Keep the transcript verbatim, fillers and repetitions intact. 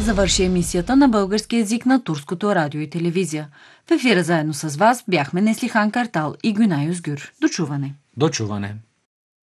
завърши емисията на български език на турското радио и телевизия. В ефира заедно с вас бяхме Неслихан Картал и Гюнай Özgür. До чуване! До чуване!